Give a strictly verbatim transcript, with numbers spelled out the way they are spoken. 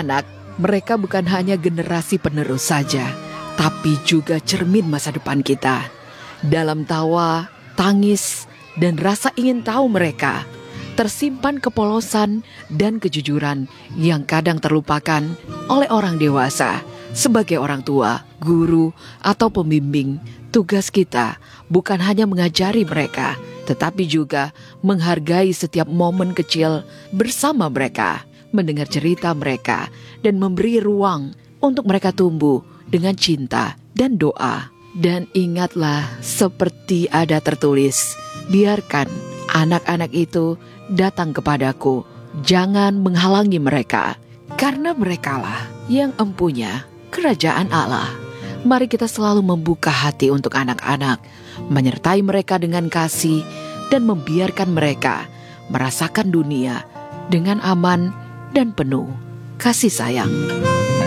anak-anak, mereka bukan hanya generasi penerus saja, tapi juga cermin masa depan kita. Dalam tawa, tangis, dan rasa ingin tahu mereka, tersimpan kepolosan dan kejujuran yang kadang terlupakan oleh orang dewasa. Sebagai orang tua, guru, atau pembimbing, tugas kita bukan hanya mengajari mereka, tetapi juga menghargai setiap momen kecil bersama mereka, mendengar cerita mereka, dan memberi ruang untuk mereka tumbuh dengan cinta dan doa. Dan ingatlah, seperti ada tertulis, biarkan anak-anak itu datang kepadaku, jangan menghalangi mereka, karena merekalah yang empunya kerajaan Allah. Mari kita selalu membuka hati untuk anak-anak, menyertai mereka dengan kasih, dan membiarkan mereka merasakan dunia dengan aman dan penuh kasih sayang.